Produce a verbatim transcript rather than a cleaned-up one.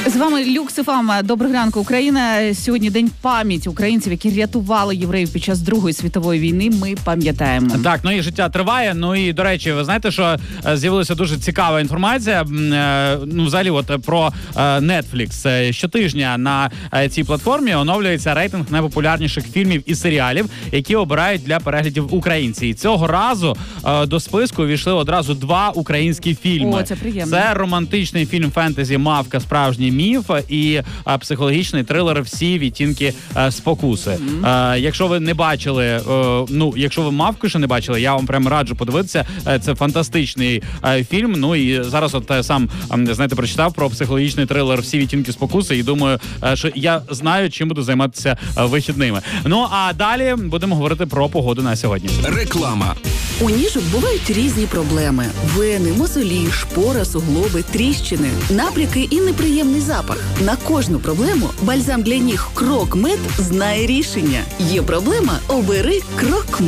З вами Люкс еф ем. Доброго ранку, Україна. Сьогодні день пам'яті українців, які рятували євреїв під час Другої світової війни. Ми пам'ятаємо. Так, ну і життя триває. Ну і, до речі, ви знаєте, що з'явилася дуже цікава інформація, ну, взагалі, от про Netflix. Щотижня на цій платформі оновлюється рейтинг найпопулярніших фільмів і серіалів, які обирають для переглядів українці. І цього разу до списку увійшли одразу два українські фільми. О, це приємно. Це романтичний фільм фентезі «Мавка. Справжній міф» і а, психологічний трилер «Всі відтінки а, спокуси». Mm-hmm. А, якщо ви не бачили, а, ну, якщо ви «Мавку» ще не бачили, я вам прямо раджу подивитися. А, це фантастичний а, фільм. Ну і зараз от а, сам, а, знаєте, прочитав про психологічний трилер «Всі відтінки спокуси» і думаю, а, що я знаю, чим буду займатися а, вихідними. Ну, а далі будемо говорити про погоду на сьогодні. Реклама. У ніжок бувають різні проблеми. Вени, мозолі, шпора, суглоби, тріщини, набряки і неприємний запах. На кожну проблему бальзам для ніг Крок Мед знає рішення. Є проблема – обери Крок Мед.